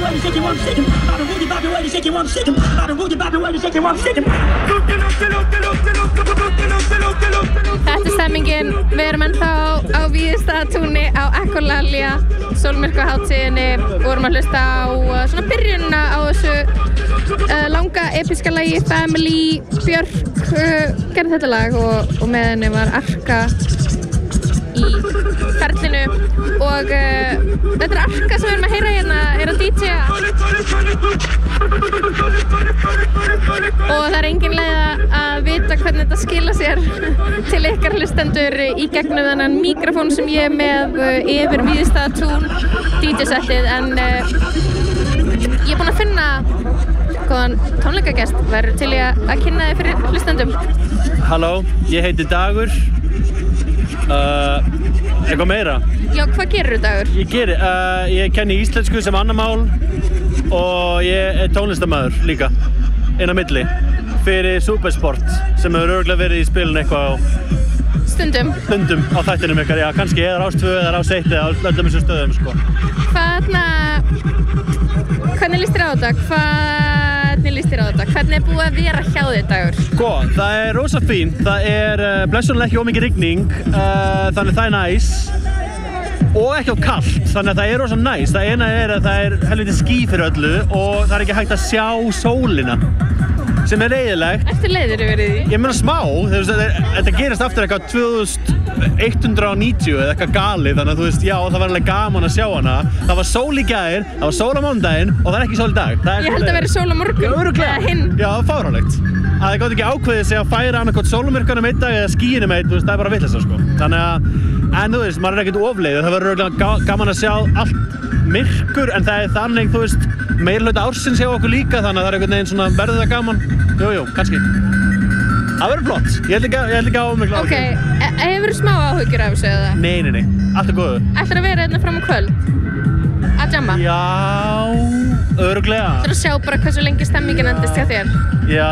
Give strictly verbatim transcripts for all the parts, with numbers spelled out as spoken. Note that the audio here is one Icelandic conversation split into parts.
Þetta er stemmingin, við erum ennþá á Víðistaðatúni á Echolalia sólmyrkvahátíðinni og vorum að hlusta á uh, svona byrjunina á þessu uh, langa episka lagi Family. Björk uh, gerði þetta lag og, og með henni var Arka í ferlinu og uh, þetta er Arka sem við erum að heyra hérna, er að D J-a og það er engin leið að vita hvernig þetta skila sér til ykkar hlustendur í gegnum þennan mikrofón sem ég er með uh, yfir Víðistaðatún D J-settið en uh, ég er búin að finna góðan tónleikagest, verður til ég að kynna þig fyrir hlustendum. Halló, ég heiti Dagur. Uh, eitthvað meira? Já, hvað gerir þú Dagur? Ég geri, uh, ég kenni íslensku sem annað mál og ég er tónlistarmaður líka, inn á milli, fyrir Supersport sem hefur örugglega verið í spilinu eitthvað á Stundum. Stundum á þættinum ykkar, já, kannski eða Rás tvö eða Rás eitt eða á öllum þessum stöðum, sko. Hvaðna, hvernig líst þér á þetta? Hvernig líst þér á þetta? Hvernig er búið að vera hjá þér Dagur? Sko, það er rosa fínt, það er uh, blessunarlega ekki ómikið rigning, uh, þannig það er næs og ekki á kalt, þannig að það er rosa næs. Það eina er að það er helviti ský fyrir öllu og það er ekki hægt að sjá sólina sem er leiðilegt. Ertu leiður yfir því? Ég meina smá, þetta gerist aftur eitthvað tvö þúsund eitt hundrað og níutíu eða eitthvað galið, þannig að þú veist, já, það var alveg gaman að sjá hana. Það var sól í gær, það var sól á mánudaginn og það er ekki sól í dag. Ég held að vera sól á morgun. Já, örugglega. Hinn. Já, það var fáránlegt. Að það gátt ekki ákveðið sig að færa annarkot sólmyrkvanum einn dag eða skýinum einn, þú veist, það er bara vitleysa, sko. Þannig að, en þú veist, maður er ekkert ofleiður, það verður örugglega gaman að sjá allt myrkur, en það er þannig, þú veist, meirihluta ársins hjá okkur líka, þannig að það er einhvern veginn svona verður það gaman. Jú, jú, kannski. Það verður flott. Ég held ekki, ég held ekki á mig Ok, e hefur þú smá áhyggjur af þessu eða? Nei, nei, nei. Allt er góðu. Ætlarðu að vera hérna fram á kvöld? Að jamma? Já, örugglega. Ætlarðu að sjá bara hversu lengi stemmingin endist hjá þér? Já.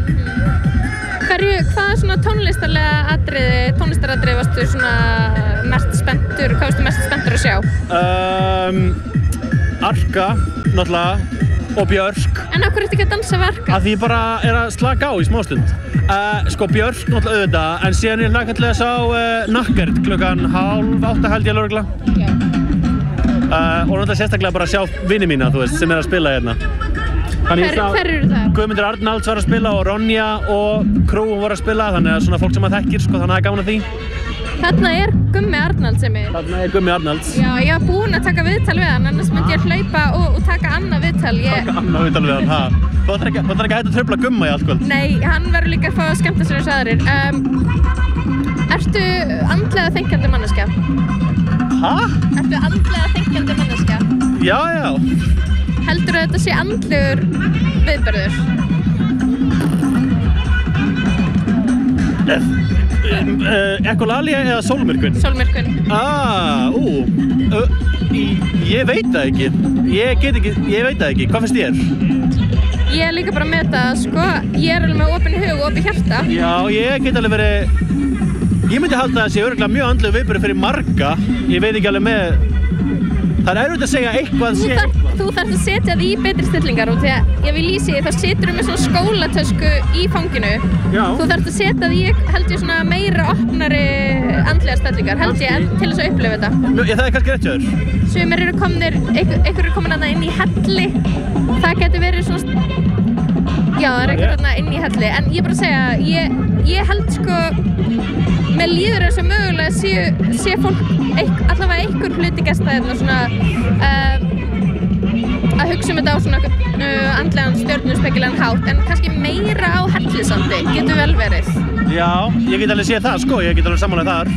Hverju, hvaða svona tónlistarlega atriði, tónlistaratriði varstu svona mest spenntur, hvað varstu mest spenntur að sjá? Um, Arka, náttúrulega. Og Björk. En af hverju ertu ekki að dansa við Arka? Af því ég bara er að slaka á í smástund. Uh, sko Björk náttúrulega auðvitað, en síðan ég hlakka til að sjá uh, Nakkert klukkan hálf átta held ég alveg örugglega. Já. Uh, og náttúrulega sérstaklega bara að sjá vini mína, þú veist, sem er að spila hérna. Hver, hver eru það? Guðmundur Arnalds var að spila og Ronja og Krúum var að spila, þannig að svona fólk sem maður þekkir, sko, þannig að það er gaman að því. Þarna er Gummi Arnalds sem er. Þarna er Gummi Arnalds. Já, ég var búin að taka viðtal við hann, annars myndi ég hlaupa og, og taka annað viðtal. Ég... Taka annað viðtal við hann, ha? Þú ætlar ekki, ekki að hætta að trufla Gumma í allt kvöld? Nei, hann verður líka að fá að skemmta sér eins og aðrir. Um, ertu andlega þenkjandi manneskja? Ha? Ertu andlega þenkjandi manneskja? Já, já. Heldurðu að þetta sé andlegur viðburður? Uh, Echolalia eða sólmyrkvinn? Sólmyrkvinn. Ah, ú, uh, ég veit það ekki. Ég get ekki, ég veit það ekki. Hvað finnst þér? Ég er líka bara með þetta, sko, ég er alveg með opinn hug og opinn hjarta. Já, ég get alveg verið, ég myndi halda að það sé örugglega mjög andlegur viðburður fyrir marga. Ég veit ekki alveg með, það er erfitt að segja eitthvað sé eitthvað. Þú þarft að setja þig í betri stillingar og þegar ég vil lýsi því, þá setur þú með svona skólatösku í fanginu. Já. Þú þarft að setja þig, held ég, svona meira opnari andlegar stillingar, held ég, til þess að upplifa þetta. Nú, ég, það er kannski rétt hjá þér. Sumir eru komnir, einhver, einhver eru komin þarna inn í helli. Það getur verið svona, já, það er einhver þarna inn í helli. En ég bara að segja, ég, ég held sko, með líður eins og mögulega sé, sé fólk, eitth, allavega einhver hluti gesta hérna svona, uh, að hugsa um þetta á svona uh, andlegan stjörnuspekilegan hátt, en kannski meira á hellisandi, getur vel verið. Já, ég get alveg séð það, sko, ég get alveg samanlega þar.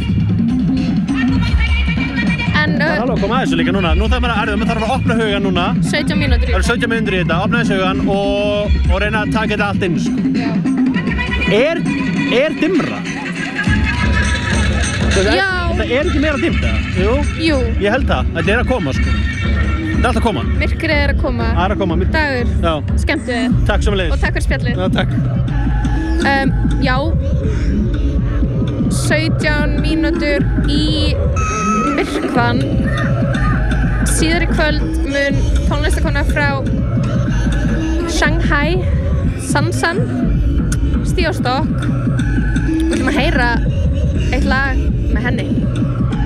En... Uh, það er alveg að koma að þessu líka núna. Nú þarf maður að, maður þarf að opna hugan núna. sautján mínútur í þetta. Það eru sautján mínútur í þetta, opna þessu hugan og, og reyna að taka þetta allt inn, sko. Já. Er, er dimmra? Já. Það er ekki meira dimmt, eða? Jú. Jú. Ég held það, þetta er að koma, sko. Það er alltaf að koma. Myrkrið er að koma. Það er að koma. Dagur. Já. Skemmtu þið. Takk sömuleiðis. Og takk fyrir spjallið. Já, takk. Um, já. sautján mínútur í myrkvann Síðar í kvöld mun tónlistakona frá Shanghai, Sansan, stíga á stokk. Við ætlum að heyra eitt lag með henni.